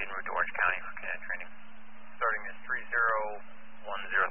en route to Orange County for cadet training. Starting is 3010.